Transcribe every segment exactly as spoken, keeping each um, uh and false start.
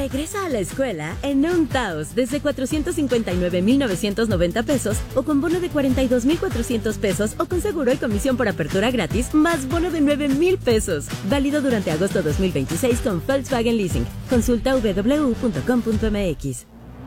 Regresa a la escuela en un Taos desde cuatrocientos cincuenta y nueve mil novecientos noventa pesos o con bono de cuarenta y dos mil cuatrocientos pesos o con seguro y comisión por apertura gratis más bono de nueve mil pesos. Válido durante agosto dos mil veintiséis con Volkswagen Leasing. Consulta w w w punto com punto m x.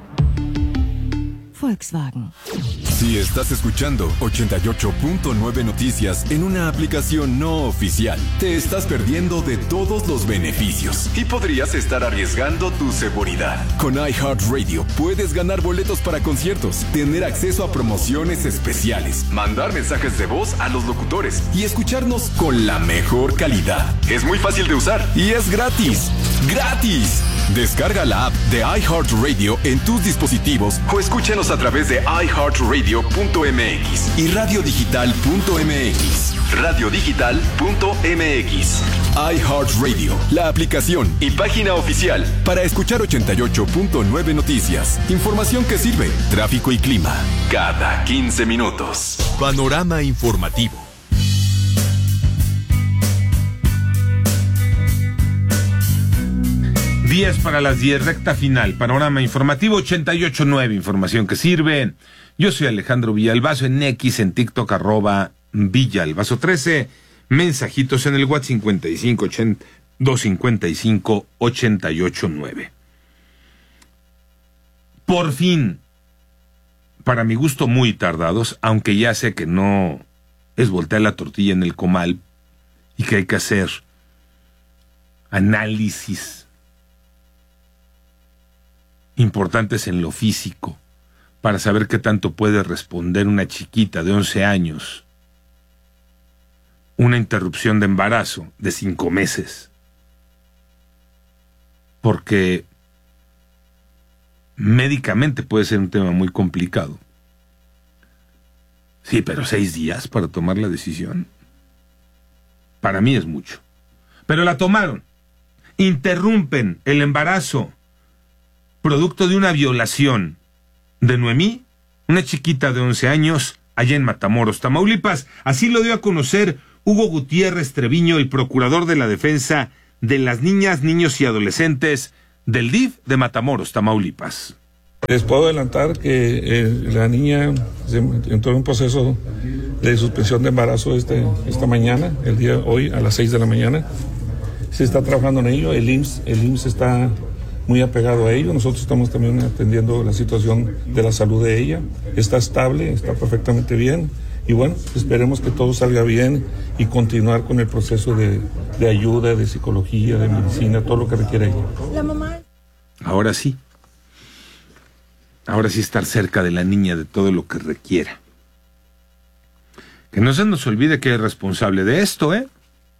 Volkswagen. Si estás escuchando ochenta y ocho punto nueve Noticias en una aplicación no oficial, te estás perdiendo de todos los beneficios y podrías estar arriesgando tu seguridad. Con iHeartRadio puedes ganar boletos para conciertos, tener acceso a promociones especiales, mandar mensajes de voz a los locutores y escucharnos con la mejor calidad. Es muy fácil de usar y es gratis. ¡Gratis! Descarga la app de iHeartRadio en tus dispositivos o escúchanos a través de i heart radio punto m x y radio digital punto m x. radio digital punto m x. iHeartRadio, la aplicación y página oficial para escuchar ochenta y ocho punto nueve Noticias. Información que sirve, tráfico y clima, cada quince minutos. Panorama informativo. diez para las diez, recta final, panorama informativo ochenta y ocho punto nueve, información que sirve. Yo soy Alejandro Villalbazo, en X, en TikTok, arroba Villalbazo trece, mensajitos en el WhatsApp cincuenta y cinco ochenta, doscientos cincuenta y cinco, ochenta y ocho nueve. Por fin, para mi gusto muy tardados, aunque ya sé que no es voltear la tortilla en el comal y que hay que hacer análisis importantes en lo físico para saber qué tanto puede responder una chiquita de once años, una interrupción de embarazo de cinco meses. Porque médicamente puede ser un tema muy complicado. Sí, pero seis días para tomar la decisión. Para mí es mucho. Pero la tomaron. Interrumpen el embarazo producto de una violación de Noemí, una chiquita de once años, allá en Matamoros, Tamaulipas. Así lo dio a conocer Hugo Gutiérrez Treviño, el procurador de la defensa de las niñas, niños y adolescentes del D I F de Matamoros, Tamaulipas. Les puedo adelantar que eh, la niña entró en un proceso de suspensión de embarazo este, esta mañana, el día hoy a las seis de la mañana. Se está trabajando en ello, el I M S S, el I M S S está muy apegado a ello. Nosotros estamos también atendiendo la situación de la salud de ella. Está estable, está perfectamente bien. Y bueno, esperemos que todo salga bien y continuar con el proceso de, de ayuda, de psicología, de medicina, todo lo que requiere ella. La mamá. Ahora sí. Ahora sí estar cerca de la niña de todo lo que requiera. Que no se nos olvide que es responsable de esto, ¿eh?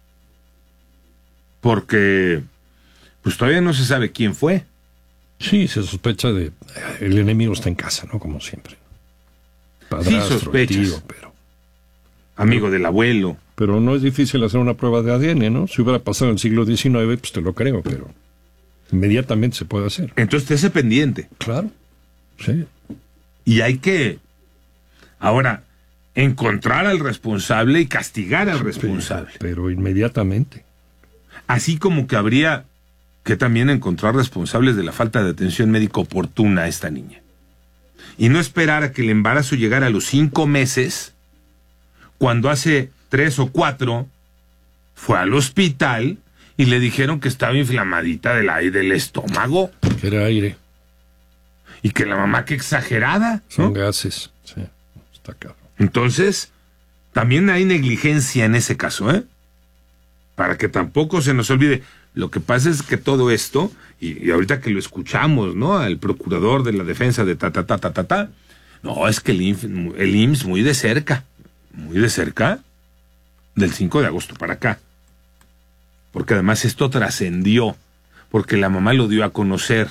Porque pues todavía no se sabe quién fue. Sí, se sospecha de... El enemigo está en casa, ¿no? Como siempre. Padrastro, sí, sospechas. Tío, pero... Amigo del abuelo. Pero no es difícil hacer una prueba de A D N, ¿no? Si hubiera pasado en el siglo diecinueve, pues te lo creo, pero... Inmediatamente se puede hacer. Entonces te hace pendiente. Claro, sí. Y hay que... Ahora, encontrar al responsable y castigar al responsable. Pero, pero inmediatamente. Así como que habría... que también encontrar responsables de la falta de atención médica oportuna a esta niña. Y no esperar a que el embarazo llegara a los cinco meses, cuando hace tres o cuatro fue al hospital y le dijeron que estaba inflamadita del aire del estómago. Que era aire. Y que la mamá, que exagerada, ¿no? Son gases, sí, está claro. Entonces, también hay negligencia en ese caso, ¿eh? Para que tampoco se nos olvide. Lo que pasa es que todo esto, y, y ahorita que lo escuchamos, ¿no? Al procurador de la defensa de ta, ta, ta, ta, ta, ta, no, es que el, el I M S S muy de cerca, muy de cerca, del cinco de agosto para acá. Porque además esto trascendió, porque la mamá lo dio a conocer.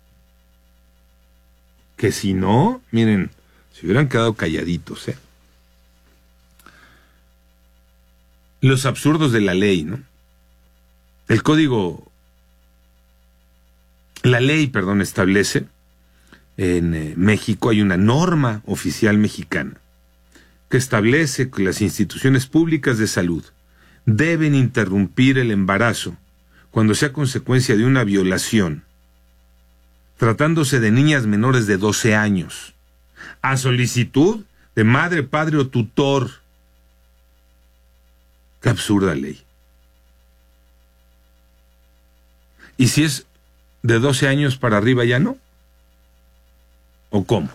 Que si no, miren, se hubieran quedado calladitos, ¿eh? Los absurdos de la ley, ¿no? El código, la ley, perdón, establece, en eh, México hay una norma oficial mexicana que establece que las instituciones públicas de salud deben interrumpir el embarazo cuando sea consecuencia de una violación tratándose de niñas menores de doce años, a solicitud de madre, padre o tutor. Qué absurda ley. ¿Y si es de doce años para arriba ya no? ¿O cómo?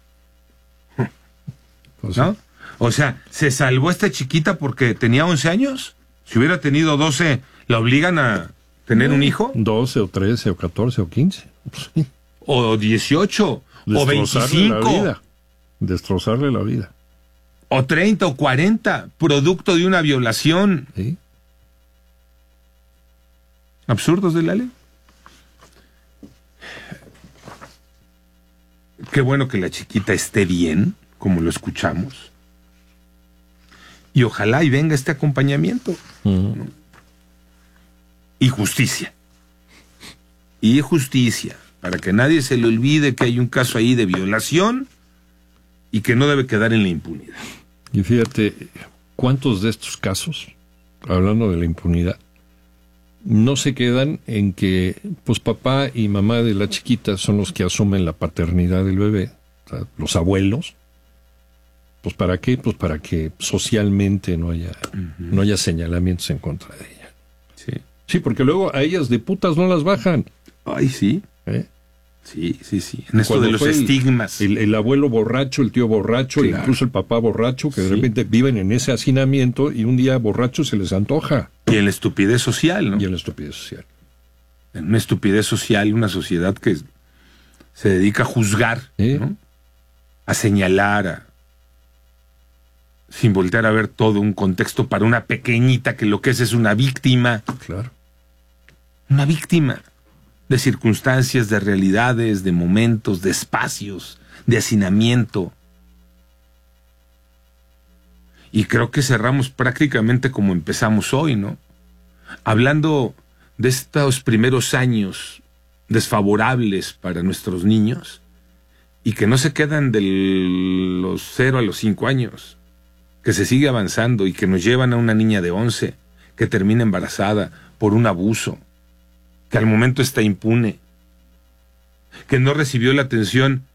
Pues ¿No? sí. O sea, ¿se salvó esta chiquita porque tenía once años? Si hubiera tenido doce, ¿la obligan a tener un hijo? doce o trece o catorce o quince. Pues sí. ¿O dieciocho? ¿O Destrozarle la veinticinco? vida. Destrozarle la vida. ¿O treinta o cuarenta? Producto de una violación. ¿Sí? Absurdos de la ley. Qué bueno que la chiquita esté bien, como lo escuchamos. Y ojalá y venga este acompañamiento. Uh-huh. ¿No? Y justicia. Y justicia. Para que nadie se le olvide que hay un caso ahí de violación y que no debe quedar en la impunidad. Y fíjate, ¿cuántos de estos casos, hablando de la impunidad, no se quedan en que pues papá y mamá de la chiquita son los que asumen la paternidad del bebé, o sea, los abuelos? Pues ¿para qué? Pues para que socialmente no haya, uh-huh. no haya señalamientos en contra de ella. Sí. Sí, porque luego a ellas de putas no las bajan. Ay, sí. ¿Eh? Sí, sí, sí. En esto Cuando de los fue estigmas. El, el, el abuelo borracho, el tío borracho, Claro. incluso el papá borracho, que de Sí. repente viven en ese hacinamiento y un día borracho se les antoja. Y en la estupidez social, ¿no? Y en la estupidez social. En una estupidez social, una sociedad que se dedica a juzgar, ¿Eh? ¿no? A señalar, a... sin voltear a ver todo un contexto para una pequeñita que lo que es es una víctima. Claro. Una víctima de circunstancias, de realidades, de momentos, de espacios, de hacinamiento. Y creo que cerramos prácticamente como empezamos hoy, ¿no? Hablando de estos primeros años desfavorables para nuestros niños y que no se quedan de los cero a los cinco años, que se sigue avanzando y que nos llevan a una niña de once que termina embarazada por un abuso, que al momento está impune, que no recibió la atención